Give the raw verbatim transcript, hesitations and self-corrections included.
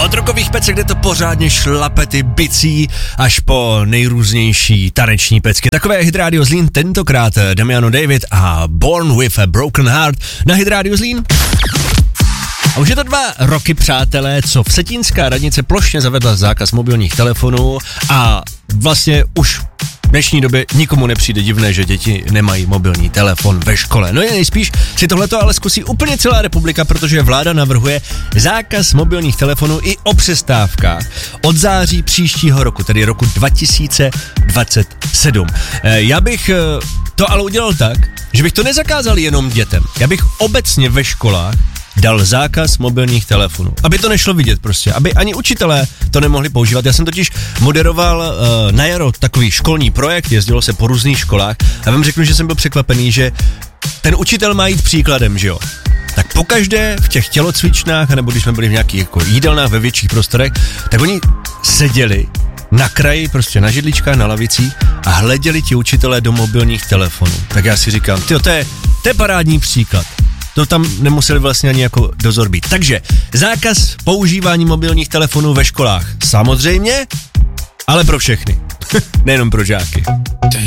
Od rokových pecek, kde to pořádně šlape ty bicí, až po nejrůznější taneční pecky. Takové je Hit Radio Zlín, tentokrát Damiano David a Born with a Broken Heart na Hit Radio Zlín. A už je to dva roky, přátelé, co Vsetínská radnice plošně zavedla zákaz mobilních telefonů a vlastně už v dnešní době nikomu nepřijde divné, že děti nemají mobilní telefon ve škole. No je nejspíš si tohleto ale zkusí úplně celá republika, protože vláda navrhuje zákaz mobilních telefonů i o přestávkách od září příštího roku, tedy roku dva tisíce dvacet sedm. Já bych to ale udělal tak, že bych to nezakázal jenom dětem. Já bych obecně ve školách dal zákaz mobilních telefonů. Aby to nešlo vidět prostě, aby ani učitelé to nemohli používat. Já jsem totiž moderoval uh, na jaro takový školní projekt, jezdilo se po různých školách a vám řeknu, že jsem byl překvapený, že ten učitel má jít příkladem, že jo. Tak pokaždé v těch tělocvičnách, nebo když jsme byli v nějakých jako jídelnách ve větších prostorech, tak oni seděli na kraji, prostě na židličkách, na lavicích a hleděli ti učitelé do mobilních telefonů. Tak já si říkám, tyjo, to je, to je parádní příklad. To tam nemuseli vlastně ani jako dozor být. Takže zákaz používání mobilních telefonů ve školách. Samozřejmě, ale pro všechny. Nejenom pro žáky.